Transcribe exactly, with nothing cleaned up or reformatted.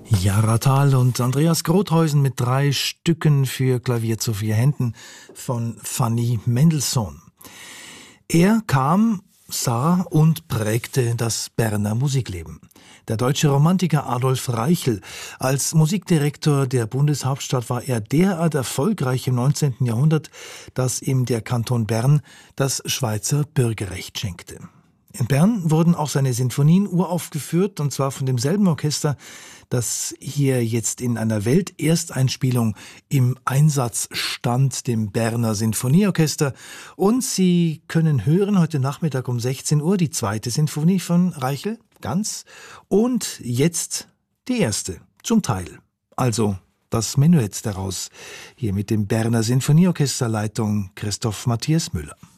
Jara Thal und Andreas Grothäusen mit drei Stücken für Klavier zu vier Händen von Fanny Mendelssohn. Er kam, sah und prägte das Berner Musikleben. Der deutsche Romantiker Adolf Reichel. Als Musikdirektor der Bundeshauptstadt war er derart erfolgreich im neunzehnten Jahrhundert, dass ihm der Kanton Bern das Schweizer Bürgerrecht schenkte. In Bern wurden auch seine Sinfonien uraufgeführt, und zwar von demselben Orchester, das hier jetzt in einer Weltersteinspielung im Einsatz stand, dem Berner Sinfonieorchester. Und Sie können hören heute Nachmittag um sechzehn Uhr die zweite Sinfonie von Reichel, ganz, und jetzt die erste, zum Teil. Also das Menuett daraus, hier mit dem Berner Sinfonieorchester, Leitung Christoph Matthias Müller.